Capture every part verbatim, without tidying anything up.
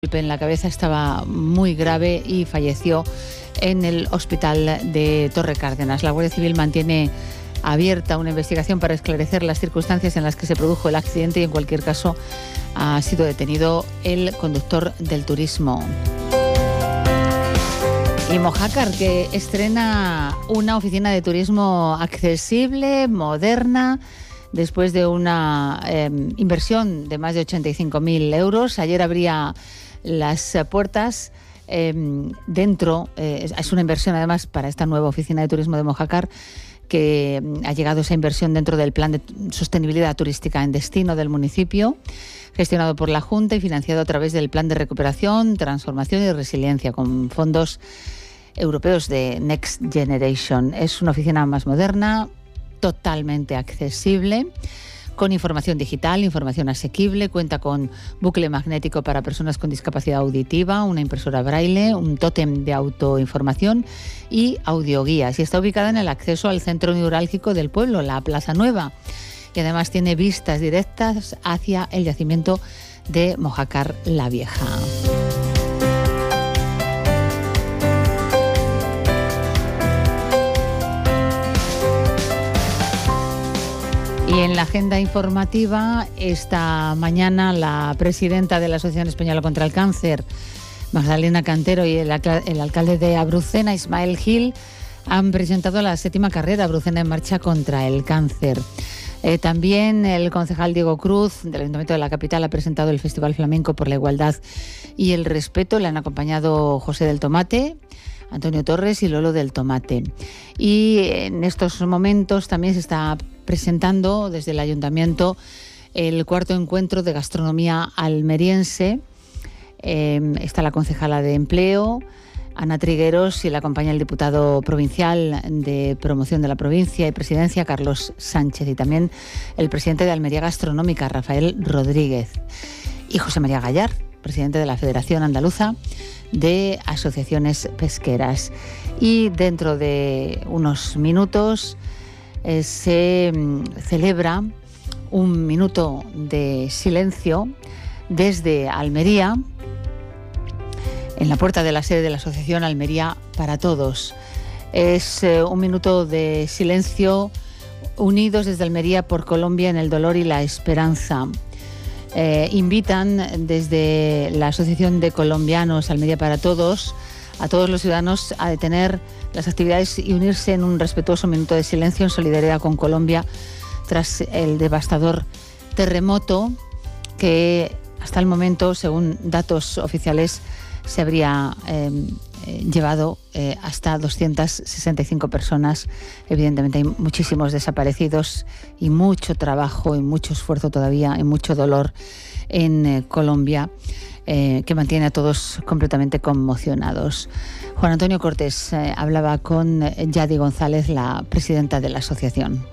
golpe en la cabeza, estaba muy grave y falleció en el hospital de Torre Cárdenas. La Guardia Civil mantiene abierta una investigación para esclarecer las circunstancias en las que se produjo el accidente y en cualquier caso ha sido detenido el conductor del turismo. Y Mojácar, que estrena una oficina de turismo accesible, moderna, después de una eh, inversión de más de ochenta y cinco mil euros. Ayer abría las puertas eh, dentro, eh, es una inversión además para esta nueva oficina de turismo de Mojácar, que ha llegado esa inversión dentro del plan de sostenibilidad turística en destino del municipio, gestionado por la Junta y financiado a través del plan de recuperación, transformación y resiliencia con fondos europeos de Next Generation. Es una oficina más moderna, totalmente accesible, con información digital, información asequible, cuenta con bucle magnético para personas con discapacidad auditiva, una impresora braille, un tótem de autoinformación y audioguías. Y está ubicada en el acceso al centro neurálgico del pueblo, la Plaza Nueva. Y además tiene vistas directas hacia el yacimiento de Mojácar la Vieja. Y en la agenda informativa, esta mañana la presidenta de la Asociación Española contra el Cáncer, Magdalena Cantero, y el, el alcalde de Abrucena, Ismael Gil, han presentado la séptima carrera Abrucena en Marcha contra el Cáncer. Eh, también el concejal Diego Cruz, del Ayuntamiento de la Capital, ha presentado el Festival Flamenco por la Igualdad y el Respeto. Le han acompañado José del Tomate, Antonio Torres y Lolo del Tomate. Y en estos momentos también se está presentando desde el Ayuntamiento el cuarto encuentro de gastronomía almeriense. Eh, está la concejala de Empleo, Ana Trigueros, y la acompaña el diputado provincial de Promoción de la Provincia y Presidencia, Carlos Sánchez, y también el presidente de Almería Gastronómica, Rafael Rodríguez, y José María Gallar, presidente de la Federación Andaluza de Asociaciones Pesqueras. Y dentro de unos minutos eh, se mm, celebra un minuto de silencio desde Almería, en la puerta de la sede de la Asociación Almería para Todos. Es eh, un minuto de silencio unidos desde Almería por Colombia en el dolor y la esperanza. Eh, invitan desde la Asociación de Colombianos Almería para Todos a todos los ciudadanos a detener las actividades y unirse en un respetuoso minuto de silencio en solidaridad con Colombia tras el devastador terremoto que hasta el momento, según datos oficiales, se habría eh, llevado eh, hasta doscientas sesenta y cinco personas. Evidentemente hay muchísimos desaparecidos y mucho trabajo y mucho esfuerzo todavía y mucho dolor en eh, Colombia, eh, que mantiene a todos completamente conmocionados. Juan Antonio Cortés eh, hablaba con Yadi González, la presidenta de la asociación.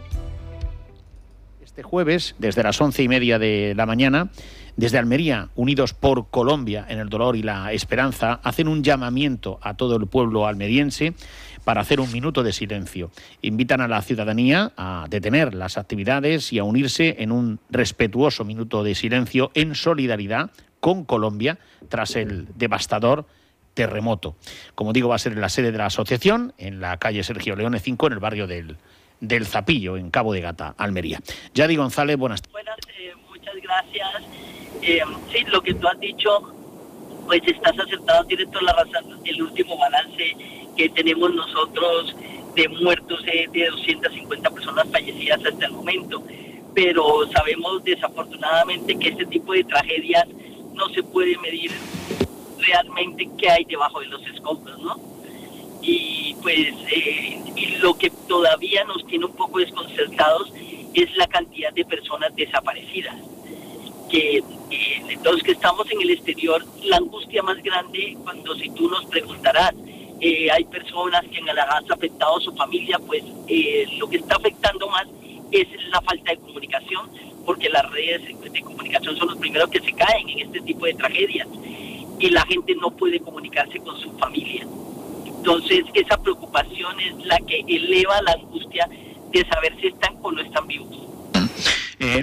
Este jueves, desde las once y media de la mañana, desde Almería, Unidos por Colombia en el dolor y la esperanza, hacen un llamamiento a todo el pueblo almeriense para hacer un minuto de silencio. Invitan a la ciudadanía a detener las actividades y a unirse en un respetuoso minuto de silencio en solidaridad con Colombia tras el devastador terremoto. Como digo, va a ser en la sede de la asociación, en la calle Sergio Leone cinco, en el barrio del, del Zapillo, en Cabo de Gata, Almería. Yadi González, buenas tardes. Buenas, eh, muchas gracias. Eh, sí, lo que tú has dicho, pues estás acertado, tienes toda la razón. El último balance que tenemos nosotros de muertos es de doscientas cincuenta personas fallecidas hasta el momento, pero sabemos desafortunadamente que este tipo de tragedias no se puede medir realmente qué hay debajo de los escombros, ¿no? Y pues eh, y lo que todavía nos tiene un poco desconcertados es la cantidad de personas desaparecidas. Que eh, los que estamos en el exterior, la angustia más grande, cuando si tú nos preguntarás, eh, hay personas que en las han afectado a su familia, pues eh, lo que está afectando más es la falta de comunicación, porque las redes de comunicación son los primeros que se caen en este tipo de tragedias y la gente no puede comunicarse con su familia. Entonces esa preocupación es la que eleva la angustia de saber si están o no están vivos. Eh,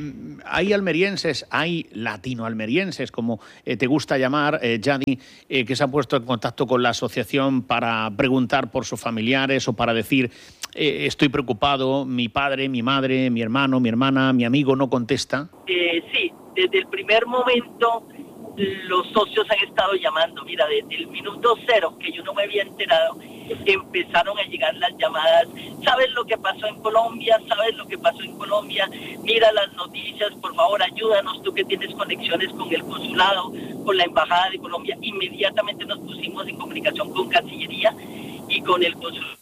hay almerienses, hay latinoalmerienses, como eh, te gusta llamar, eh, Yadi, eh, que se han puesto en contacto con la asociación para preguntar por sus familiares o para decir, eh, estoy preocupado, mi padre, mi madre, mi hermano, mi hermana, mi amigo no contesta. Eh, sí, desde el primer momento los socios han estado llamando. Mira, desde el minuto cero, que yo no me había enterado, empezaron a llegar las llamadas. ¿Sabes lo que pasó en Colombia? ¿Sabes lo que pasó en Colombia? Mira las noticias, por favor, ayúdanos, tú que tienes conexiones con el consulado, con la Embajada de Colombia. Inmediatamente nos pusimos en comunicación con Cancillería y con el consulado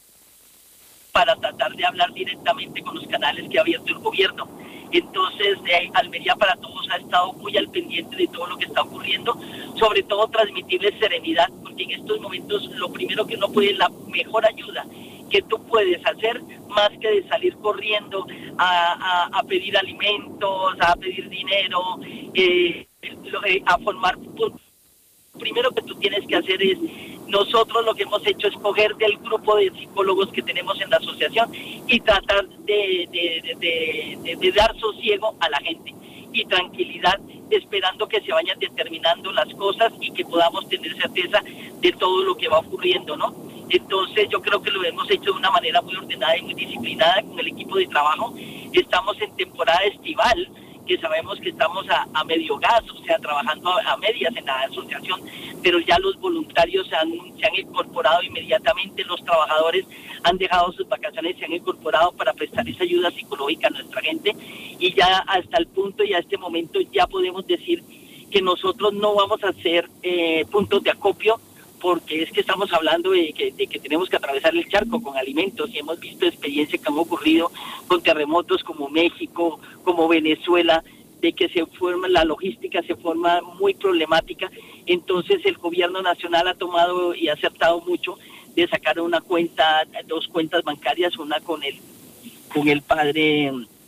para tratar de hablar directamente con los canales que ha abierto el gobierno. Entonces, eh, Almería para Todos ha estado muy al pendiente de todo lo que está ocurriendo, sobre todo transmitirles serenidad, porque en estos momentos lo primero que uno puede, la mejor ayuda que tú puedes hacer, más que de salir corriendo a, a, a pedir alimentos, a pedir dinero, eh, eh, a formar... Primero que tú tienes que hacer es, nosotros lo que hemos hecho es coger del grupo de psicólogos que tenemos en la asociación y tratar de, de, de, de, de dar sosiego a la gente y tranquilidad, esperando que se vayan determinando las cosas y que podamos tener certeza de todo lo que va ocurriendo, ¿no? Entonces yo creo que lo hemos hecho de una manera muy ordenada y muy disciplinada con el equipo de trabajo. Estamos en temporada estival, que sabemos que estamos a, a medio gas, o sea, trabajando a, a medias en la asociación, pero ya los voluntarios se han, se han incorporado inmediatamente, los trabajadores han dejado sus vacaciones, se han incorporado para prestar esa ayuda psicológica a nuestra gente, y ya hasta el punto y a este momento ya podemos decir que nosotros no vamos a hacer eh, puntos de acopio, porque es que estamos hablando de que, de que tenemos que atravesar el charco con alimentos, y hemos visto experiencias que han ocurrido con terremotos como México, como Venezuela, de que se forma, la logística se forma muy problemática. Entonces el gobierno nacional ha tomado y ha acertado mucho de sacar una cuenta, dos cuentas bancarias, una con el, con el padre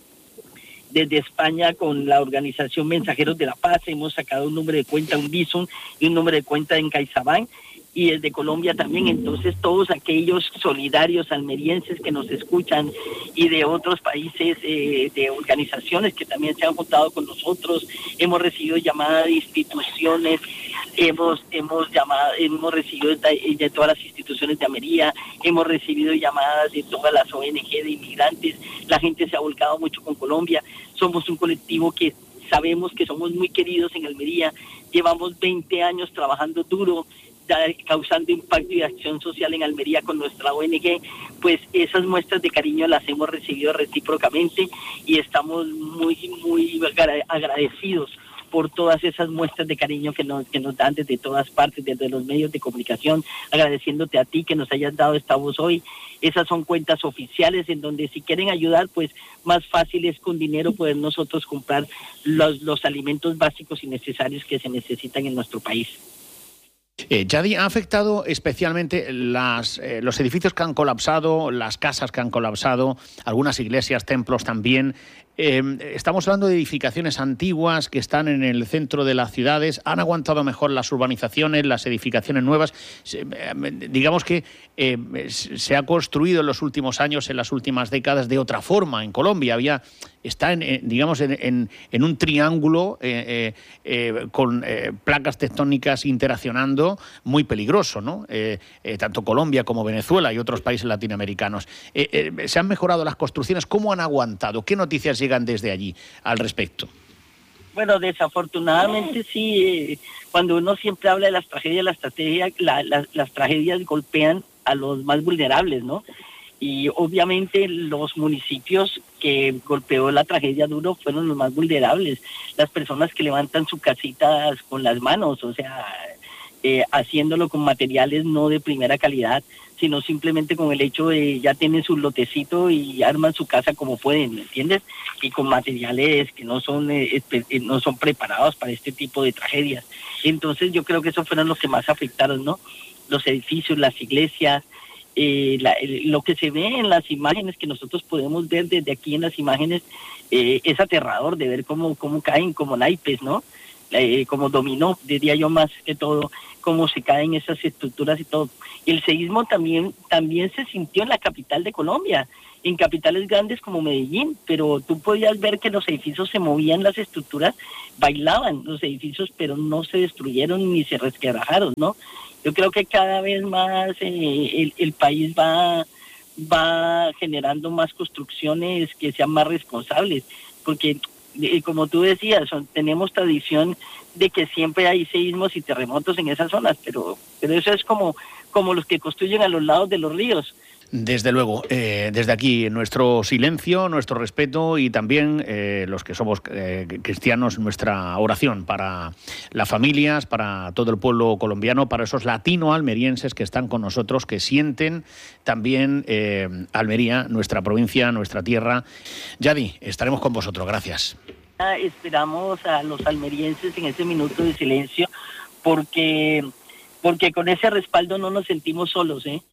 desde España, con la organización Mensajeros de la Paz. Hemos sacado un número de cuenta, un Bizum, y un número de cuenta en CaixaBank, y desde Colombia también. Entonces todos aquellos solidarios almerienses que nos escuchan y de otros países, eh, de organizaciones que también se han juntado con nosotros, hemos recibido llamadas de instituciones, hemos hemos llamado, hemos recibido de, de todas las instituciones de Almería, hemos recibido llamadas de todas las O N G de inmigrantes. La gente se ha volcado mucho con Colombia. Somos un colectivo que sabemos que somos muy queridos en Almería, llevamos veinte años trabajando duro, causando impacto y acción social en Almería con nuestra O N G. Pues esas muestras de cariño las hemos recibido recíprocamente y estamos muy, muy agradecidos por todas esas muestras de cariño que nos, que nos dan desde todas partes, desde los medios de comunicación, agradeciéndote a ti que nos hayas dado esta voz hoy. Esas son cuentas oficiales en donde si quieren ayudar, pues más fácil es con dinero poder nosotros comprar los, los alimentos básicos y necesarios que se necesitan en nuestro país. Eh, Yadi, ¿ha afectado especialmente las, eh, los edificios que han colapsado, las casas que han colapsado, algunas iglesias, templos también? Eh, estamos hablando de edificaciones antiguas que están en el centro de las ciudades. ¿Han aguantado mejor las urbanizaciones, las edificaciones nuevas? Se, eh, digamos que eh, se ha construido en los últimos años, en las últimas décadas, de otra forma. En Colombia había, está en, en, digamos, en, en, en un triángulo eh, eh, eh, con eh, placas tectónicas interaccionando muy peligroso, ¿no? Eh, eh, tanto Colombia como Venezuela y otros países latinoamericanos. Eh, eh, ¿Se han mejorado las construcciones? ¿Cómo han aguantado? ¿Qué noticias llegan desde allí al respecto? Bueno, desafortunadamente sí, eh, cuando uno siempre habla de las tragedias, las, tragedias la, la, las tragedias golpean a los más vulnerables, ¿no? Y obviamente los municipios que golpeó la tragedia duro fueron los más vulnerables, las personas que levantan sus casitas con las manos, o sea, eh, haciéndolo con materiales no de primera calidad, sino simplemente con el hecho de ya tienen su lotecito y arman su casa como pueden, ¿me entiendes? Y con materiales que no son eh, no son preparados para este tipo de tragedias. Entonces yo creo que esos fueron los que más afectaron, ¿no? Los edificios, las iglesias, eh, la, el, lo que se ve en las imágenes que nosotros podemos ver desde aquí en las imágenes, eh, es aterrador de ver cómo, cómo caen como naipes, ¿no? eh, como dominó, diría yo más que todo, cómo se caen esas estructuras y todo. Y el seísmo también, también se sintió en la capital de Colombia, en capitales grandes como Medellín, pero tú podías ver que los edificios se movían, las estructuras bailaban los edificios, pero no se destruyeron ni se resquebrajaron, ¿no? Yo creo que cada vez más eh, el, el país va, va generando más construcciones que sean más responsables, porque eh, como tú decías, son, tenemos tradición de que siempre hay seísmos y terremotos en esas zonas, pero, pero eso es como, como los que construyen a los lados de los ríos. Desde luego, eh, desde aquí nuestro silencio, nuestro respeto y también eh, los que somos eh, cristianos, nuestra oración para las familias, para todo el pueblo colombiano, para esos latino-almerienses que están con nosotros, que sienten también eh, Almería, nuestra provincia, nuestra tierra. Yadi, estaremos con vosotros, gracias. Esperamos a los almerienses en ese minuto de silencio porque, porque con ese respaldo no nos sentimos solos, ¿eh?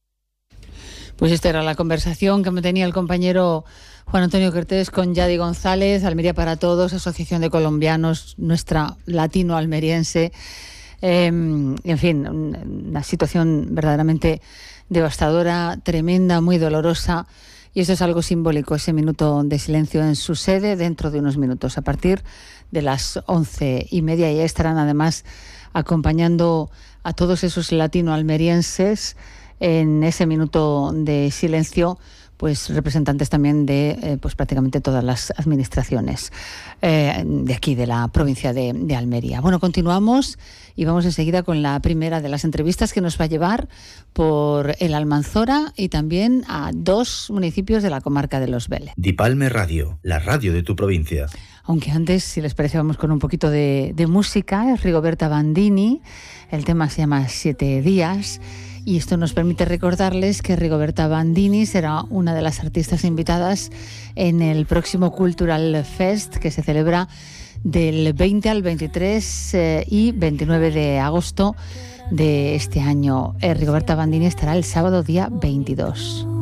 Pues esta era la conversación que me tenía el compañero Juan Antonio Cortés con Yadi González, Almería para Todos, Asociación de Colombianos, nuestra latino-almeriense. Eh, en fin, una situación verdaderamente devastadora, tremenda, muy dolorosa. Y eso es algo simbólico, ese minuto de silencio en su sede dentro de unos minutos. A partir de las once y media ya estarán además acompañando a todos esos latino-almerienses en ese minuto de silencio, pues representantes también de eh, pues prácticamente todas las administraciones eh, de aquí, de la provincia de, de Almería. Bueno, continuamos y vamos enseguida con la primera de las entrevistas que nos va a llevar por el Almanzora y también a dos municipios de la comarca de Los Vélez. Dipalme Radio, la radio de tu provincia. Aunque antes, si les parece, vamos con un poquito de, de música. Es Rigoberta Bandini, el tema se llama Siete Días. Y esto nos permite recordarles que Rigoberta Bandini será una de las artistas invitadas en el próximo Cultural Fest, que se celebra del veinte al veintitrés eh, y veintinueve de agosto de este año. Eh, Rigoberta Bandini estará el sábado día veintidós.